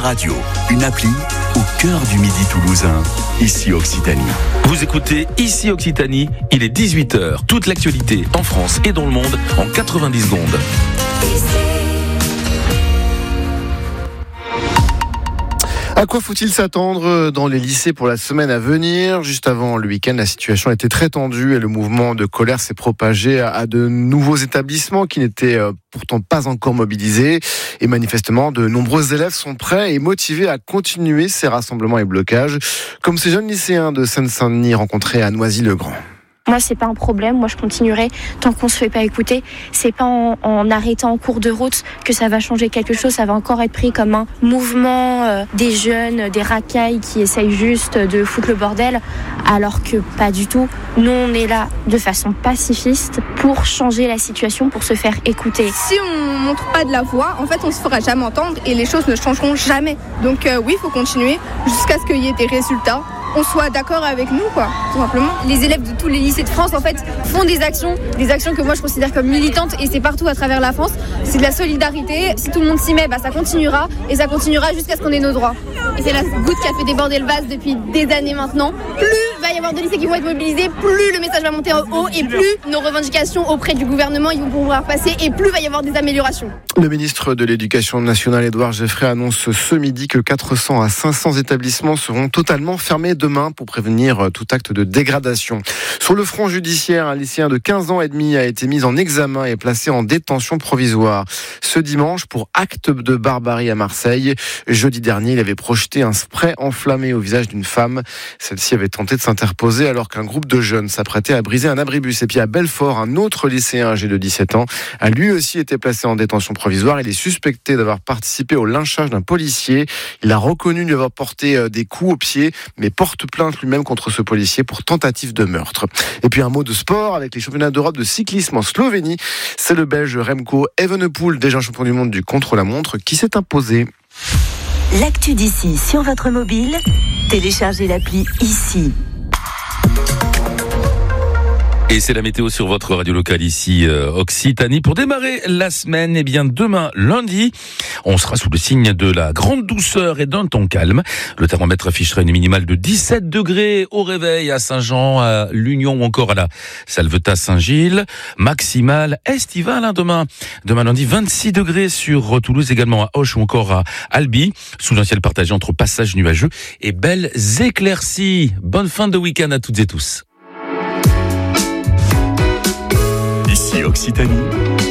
Radio, une appli au cœur du Midi toulousain, ici Occitanie. Vous écoutez Ici Occitanie, il est 18h. Toute l'actualité en France et dans le monde en 90 secondes. À quoi faut-il s'attendre dans les lycées pour la semaine à venir ? Juste avant le week-end, la situation était très tendue et le mouvement de colère s'est propagé à de nouveaux établissements qui n'étaient pourtant pas encore mobilisés. Et manifestement, de nombreux élèves sont prêts et motivés à continuer ces rassemblements et blocages, comme ces jeunes lycéens de Seine-Saint-Denis rencontrés à Noisy-le-Grand. Moi, c'est pas un problème. Moi, je continuerai tant qu'on se fait pas écouter. C'est pas en arrêtant en cours de route que ça va changer quelque chose. Ça va encore être pris comme un mouvement des jeunes, des racailles qui essayent juste de foutre le bordel, alors que pas du tout. Nous, on est là de façon pacifiste pour changer la situation, pour se faire écouter. Si on montre pas de la voix, en fait, on se fera jamais entendre et les choses ne changeront jamais. Donc oui, il faut continuer jusqu'à ce qu'il y ait des résultats. On soit d'accord avec nous, quoi, tout simplement. Les élèves de tous les lycées de France, en fait, font des actions que moi je considère comme militantes, et c'est partout à travers la France. C'est de la solidarité. Si tout le monde s'y met, ça continuera, et ça continuera jusqu'à ce qu'on ait nos droits. Et c'est la goutte qui a fait déborder le vase depuis des années maintenant. Plus il va y avoir de lycées qui vont être mobilisés, plus le message va monter en haut, et plus nos revendications auprès du gouvernement ils vont pouvoir passer, et plus il va y avoir des améliorations. Le ministre de l'Éducation nationale, Édouard Geoffrey, annonce ce midi que 400 à 500 établissements seront totalement fermés demain pour prévenir tout acte de dégradation. Sur le front judiciaire, un lycéen de 15 ans et demi a été mis en examen et placé en détention provisoire ce dimanche pour acte de barbarie à Marseille. Jeudi dernier, il avait projeté un spray enflammé au visage d'une femme. Celle-ci avait tenté de s'interposer alors qu'un groupe de jeunes s'apprêtait à briser un abribus. Et puis à Belfort, un autre lycéen âgé de 17 ans a lui aussi été placé en détention provisoire. Il est suspecté d'avoir participé au lynchage d'un policier. Il a reconnu lui avoir porté des coups aux pieds, mais porte plainte lui-même contre ce policier pour tentative de meurtre. Et puis un mot de sport avec les championnats d'Europe de cyclisme en Slovénie. C'est le Belge Remco Evenepoel, déjà champion du monde du contre-la-montre, qui s'est imposé. L'actu d'ici sur votre mobile, téléchargez l'appli ici. Et c'est la météo sur votre radio locale ici, Occitanie. Pour démarrer la semaine, demain, lundi, on sera sous le signe de la grande douceur et d'un temps calme. Le thermomètre affichera une minimale de 17 degrés au réveil à Saint-Jean, à l'Union ou encore à la Salvetat-Saint-Gilles. Maximale estivale, demain. Demain lundi, 26 degrés sur Toulouse, également à Auch ou encore à Albi. Sous un ciel partagé entre passages nuageux et belles éclaircies. Bonne fin de week-end à toutes et tous. Ici Occitanie,